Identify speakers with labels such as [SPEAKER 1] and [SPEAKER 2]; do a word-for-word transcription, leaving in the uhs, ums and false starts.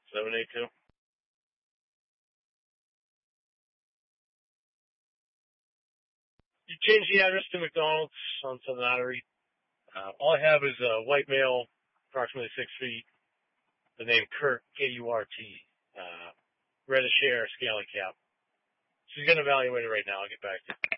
[SPEAKER 1] seven eight two. You change the address to McDonald's on Southern Artery. Uh, all I have is a white male, approximately six feet, the name Kurt, K U R T, uh, reddish hair, scaly cap. She's going to evaluate it right now. I'll get back to you.